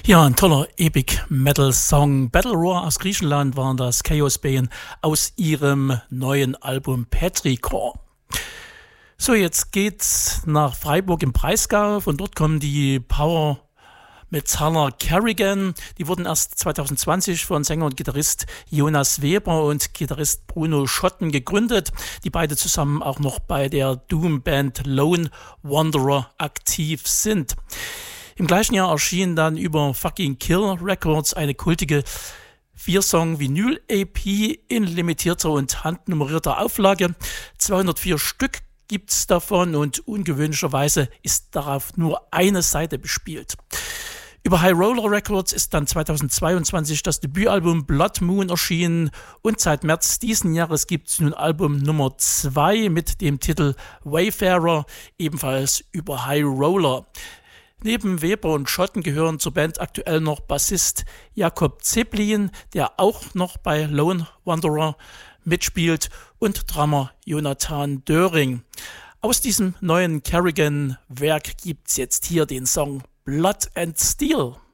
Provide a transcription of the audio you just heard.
Ja, ein toller Epic-Metal-Song. Battle Roar aus Griechenland waren das Chaos Bane aus ihrem neuen Album Petrichor. So, jetzt geht's nach Freiburg im Breisgau. Von dort kommen die Power Metaller Kerrigan. Die wurden erst 2020 von Sänger und Gitarrist Jonas Weber und Gitarrist Bruno Schotten gegründet, die beide zusammen auch noch bei der Doom-Band Lone Wanderer aktiv sind. Im gleichen Jahr erschien dann über Fucking Kill Records eine kultige 4-Song-Vinyl-EP in limitierter und handnummerierter Auflage. 204 Stück gibt's davon und ungewöhnlicherweise ist darauf nur eine Seite bespielt. Über High Roller Records ist dann 2022 das Debütalbum Blood Moon erschienen und seit März diesen Jahres gibt es nun Album Nummer 2 mit dem Titel Wayfarer, ebenfalls über High Roller. Neben Weber und Schotten gehören zur Band aktuell noch Bassist Jakob Zeppelin, der auch noch bei Lone Wanderer mitspielt, und Drummer Jonathan Döring. Aus diesem neuen Kerrigan-Werk gibt's jetzt hier den Song Blood and Steel.